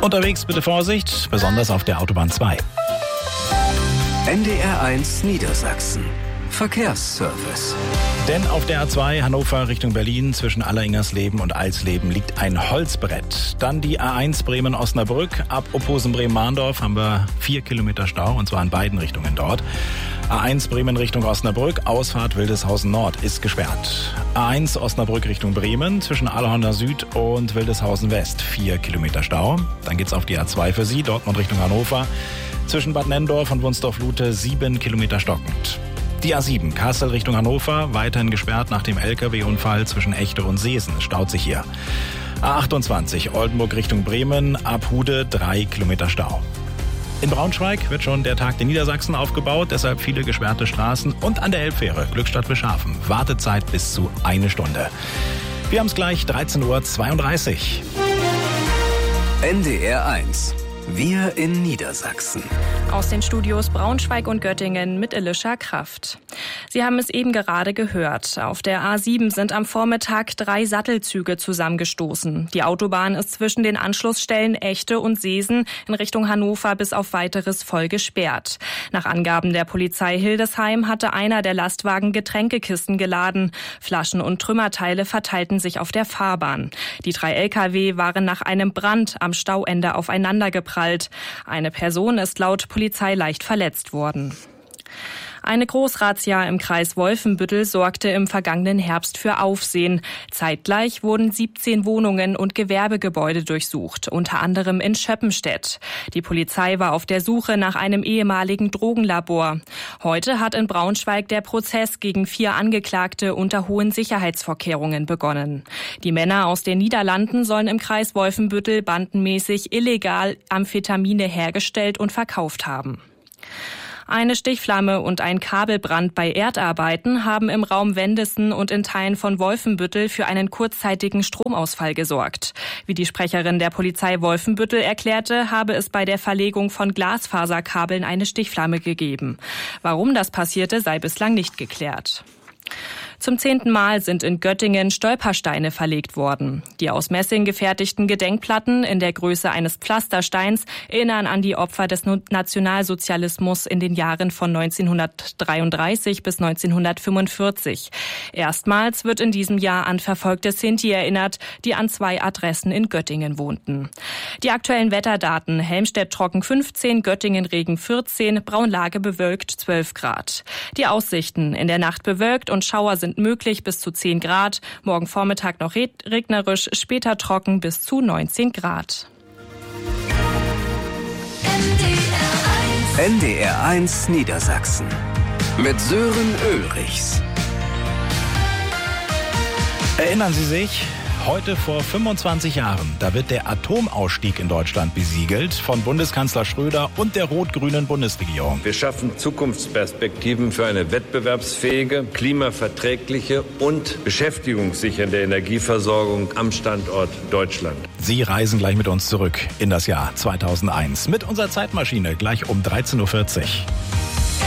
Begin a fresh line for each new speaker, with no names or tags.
Unterwegs bitte Vorsicht, besonders auf der Autobahn 2.
NDR1 Niedersachsen. Verkehrsservice.
Denn auf der A2 Hannover Richtung Berlin zwischen Alleringersleben und Alsleben liegt ein Holzbrett. Dann die A1 Bremen-Osnabrück. Ab Opposen-Bremen-Mahndorf haben wir 4 Kilometer Stau, und zwar in beiden Richtungen dort. A1 Bremen Richtung Osnabrück, Ausfahrt Wildeshausen Nord ist gesperrt. A1 Osnabrück Richtung Bremen zwischen Allehorner Süd und Wildeshausen West 4 Kilometer Stau. Dann geht's auf die A2 für Sie, Dortmund Richtung Hannover. Zwischen Bad Nenndorf und Wunsdorf-Lute 7 Kilometer stockend. Die A7 Kassel Richtung Hannover, weiterhin gesperrt nach dem LKW-Unfall zwischen Echte und Seesen, staut sich hier. A28 Oldenburg Richtung Bremen, ab Hude 3 Kilometer Stau. In Braunschweig wird schon der Tag der Niedersachsen aufgebaut, deshalb viele gesperrte Straßen. Und an der Elbfähre Glückstadt-Wilschafen, Wartezeit bis zu 1 Stunde. Wir haben es gleich, 13:32 Uhr.
NDR1. Wir in Niedersachsen.
Aus den Studios Braunschweig und Göttingen mit Elisha Kraft. Sie haben es eben gerade gehört. Auf der A7 sind am Vormittag 3 Sattelzüge zusammengestoßen. Die Autobahn ist zwischen den Anschlussstellen Echte und Seesen in Richtung Hannover bis auf Weiteres voll gesperrt. Nach Angaben der Polizei Hildesheim hatte einer der Lastwagen Getränkekisten geladen. Flaschen und Trümmerteile verteilten sich auf der Fahrbahn. Die 3 Lkw waren nach einem Brand am Stauende aufeinandergeprallt. Eine Person ist laut Polizei leicht verletzt worden. Eine Großrazzia im Kreis Wolfenbüttel sorgte im vergangenen Herbst für Aufsehen. Zeitgleich wurden 17 Wohnungen und Gewerbegebäude durchsucht, unter anderem in Schöppenstedt. Die Polizei war auf der Suche nach einem ehemaligen Drogenlabor. Heute hat in Braunschweig der Prozess gegen 4 Angeklagte unter hohen Sicherheitsvorkehrungen begonnen. Die Männer aus den Niederlanden sollen im Kreis Wolfenbüttel bandenmäßig illegal Amphetamine hergestellt und verkauft haben. Eine Stichflamme und ein Kabelbrand bei Erdarbeiten haben im Raum Wendessen und in Teilen von Wolfenbüttel für einen kurzzeitigen Stromausfall gesorgt. Wie die Sprecherin der Polizei Wolfenbüttel erklärte, habe es bei der Verlegung von Glasfaserkabeln eine Stichflamme gegeben. Warum das passierte, sei bislang nicht geklärt. Zum 10. Mal sind in Göttingen Stolpersteine verlegt worden. Die aus Messing gefertigten Gedenkplatten in der Größe eines Pflastersteins erinnern an die Opfer des Nationalsozialismus in den Jahren von 1933 bis 1945. Erstmals wird in diesem Jahr an verfolgte Sinti erinnert, die an 2 Adressen in Göttingen wohnten. Die aktuellen Wetterdaten: Helmstedt trocken 15, Göttingen Regen 14, Braunlage bewölkt 12 Grad. Die Aussichten: in der Nacht bewölkt und Schauer sind möglich bis zu 10 Grad. Morgen Vormittag noch regnerisch, später trocken bis zu 19 Grad.
NDR1 Niedersachsen. Mit Sören Ulrichs.
Erinnern Sie sich? Heute vor 25 Jahren, da wird der Atomausstieg in Deutschland besiegelt von Bundeskanzler Schröder und der rot-grünen Bundesregierung.
Wir schaffen Zukunftsperspektiven für eine wettbewerbsfähige, klimaverträgliche und beschäftigungssichernde Energieversorgung am Standort Deutschland.
Sie reisen gleich mit uns zurück in das Jahr 2001 mit unserer Zeitmaschine gleich um 13:40 Uhr.